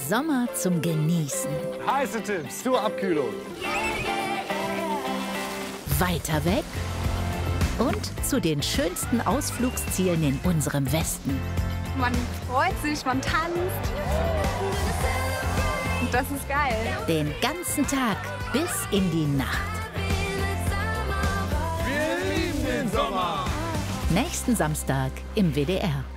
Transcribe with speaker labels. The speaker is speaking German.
Speaker 1: Sommer zum Genießen.
Speaker 2: Heiße Tipps zur Abkühlung.
Speaker 1: Weiter weg und zu den schönsten Ausflugszielen in unserem Westen.
Speaker 3: Man freut sich, man tanzt. Und das ist geil.
Speaker 1: Den ganzen Tag bis in die Nacht.
Speaker 2: Wir lieben den Sommer.
Speaker 1: Nächsten Samstag im WDR.